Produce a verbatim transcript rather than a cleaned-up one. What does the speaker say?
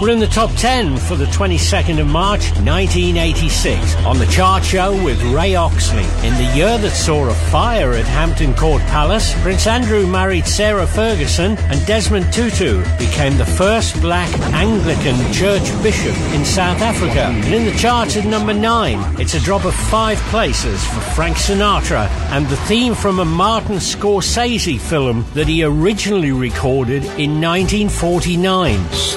Well, in the top ten for the twenty-second of March, nineteen eighty-six, on the chart show with Ray Oxley. In the year that saw a fire at Hampton Court Palace, Prince Andrew married Sarah Ferguson, and Desmond Tutu became the first black Anglican church bishop in South Africa. And in the charts at number nine, it's a drop of five places for Frank Sinatra and the theme from a Martin Scorsese film that he originally recorded in nineteen forty-nine.